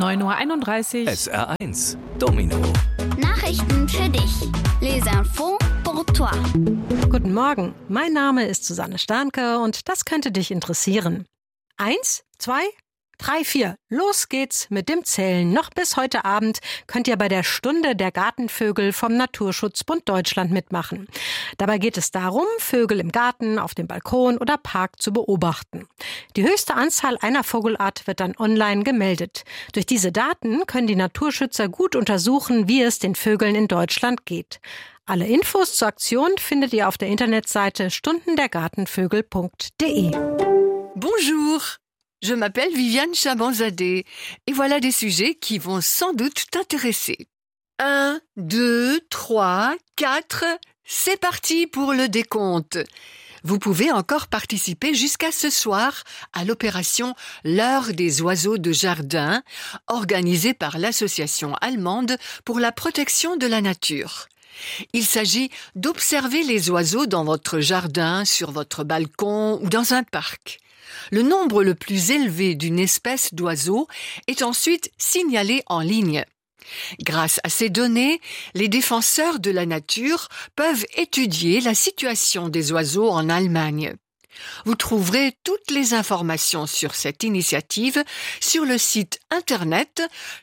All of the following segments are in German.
9:31 Uhr. SR1 Domino. Nachrichten für dich. Les infos pour toi. Guten Morgen, mein Name ist Susanne Starnke und das könnte dich interessieren. 1, 2, 3, 4. Los geht's mit dem Zählen. Noch bis heute Abend könnt ihr bei der Stunde der Gartenvögel vom Naturschutzbund Deutschland mitmachen. Dabei geht es darum, Vögel im Garten, auf dem Balkon oder Park zu beobachten. Die höchste Anzahl einer Vogelart wird dann online gemeldet. Durch diese Daten können die Naturschützer gut untersuchen, wie es den Vögeln in Deutschland geht. Alle Infos zur Aktion findet ihr auf der Internetseite stundendergartenvögel.de. Bonjour, je m'appelle Viviane Chabanzadeh et voilà des sujets qui vont sans doute t'intéresser. 1, 2, 3, 4, c'est parti pour le décompte. Vous pouvez encore participer jusqu'à ce soir à l'opération L'heure des oiseaux de jardin, organisée par l'Association allemande pour la protection de la nature. Il s'agit d'observer les oiseaux dans votre jardin, sur votre balcon ou dans un parc. Le nombre le plus élevé d'une espèce d'oiseau est ensuite signalé en ligne. Grâce à ces données, les défenseurs de la nature peuvent étudier la situation des oiseaux en Allemagne. Vous trouverez toutes les informations sur cette initiative sur le site internet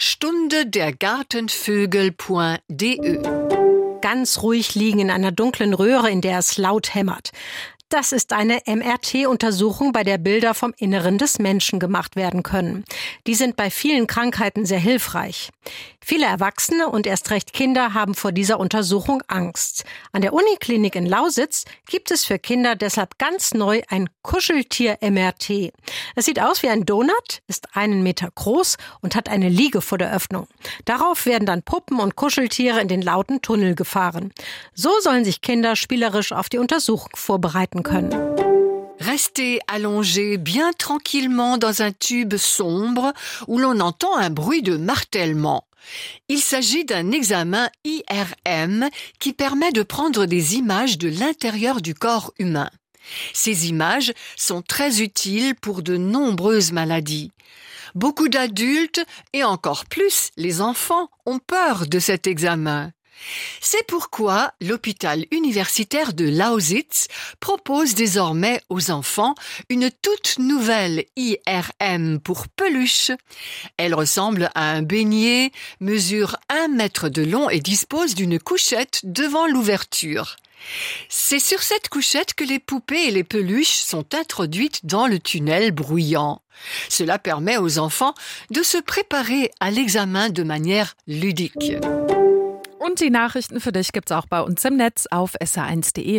stundendergartenvögel.de. Ganz ruhig liegen in einer dunklen Röhre, in der es laut hämmert. Das ist eine MRT-Untersuchung, bei der Bilder vom Inneren des Menschen gemacht werden können. Die sind bei vielen Krankheiten sehr hilfreich. Viele Erwachsene und erst recht Kinder haben vor dieser Untersuchung Angst. An der Uniklinik in Lausitz gibt es für Kinder deshalb ganz neu ein Kuscheltier-MRT. Es sieht aus wie ein Donut, ist 1 Meter groß und hat eine Liege vor der Öffnung. Darauf werden dann Puppen und Kuscheltiere in den lauten Tunnel gefahren. So sollen sich Kinder spielerisch auf die Untersuchung vorbereiten können. Restez allongé bien tranquillement dans un tube sombre où l'on entend un bruit de martèlement. Il s'agit d'un examen IRM qui permet de prendre des images de l'intérieur du corps humain. Ces images sont très utiles pour de nombreuses maladies. Beaucoup d'adultes et encore plus les enfants ont peur de cet examen. C'est pourquoi l'hôpital universitaire de Lausitz propose désormais aux enfants une toute nouvelle IRM pour peluche. Elle ressemble à un beignet, mesure 1 mètre de long et dispose d'une couchette devant l'ouverture. C'est sur cette couchette que les poupées et les peluches sont introduites dans le tunnel bruyant. Cela permet aux enfants de se préparer à l'examen de manière ludique. Und die Nachrichten für dich gibt's auch bei uns im Netz auf sr1.de.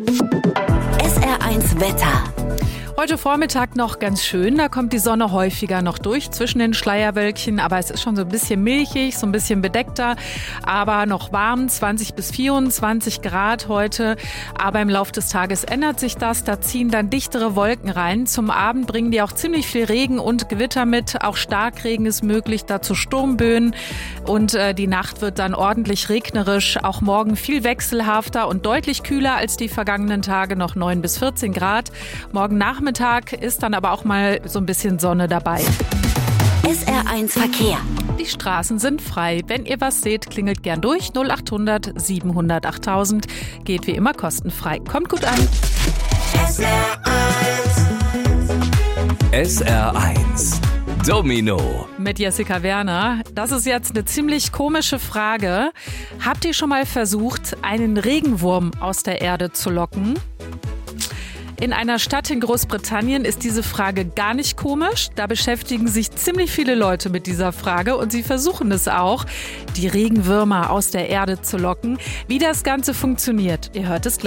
SR1 Wetter. Heute Vormittag noch ganz schön, da kommt die Sonne häufiger noch durch zwischen den Schleierwölkchen, aber es ist schon so ein bisschen milchig, so ein bisschen bedeckter, aber noch warm, 20 bis 24 Grad heute, aber im Laufe des Tages ändert sich das, da ziehen dann dichtere Wolken rein. Zum Abend bringen die auch ziemlich viel Regen und Gewitter mit, auch Starkregen ist möglich, dazu Sturmböen und die Nacht wird dann ordentlich regnerisch, auch morgen viel wechselhafter und deutlich kühler als die vergangenen Tage, noch 9 bis 14 Grad. Morgen Nachmittag ist dann aber auch mal so ein bisschen Sonne dabei. SR1 Verkehr. Die Straßen sind frei. Wenn ihr was seht, klingelt gern durch. 0800 700 8000. Geht wie immer kostenfrei. Kommt gut an. SR1 Domino. Mit Jessica Werner. Das ist jetzt eine ziemlich komische Frage. Habt ihr schon mal versucht, einen Regenwurm aus der Erde zu locken? In einer Stadt in Großbritannien ist diese Frage gar nicht komisch. Da beschäftigen sich ziemlich viele Leute mit dieser Frage und sie versuchen es auch, die Regenwürmer aus der Erde zu locken. Wie das Ganze funktioniert, ihr hört es gleich.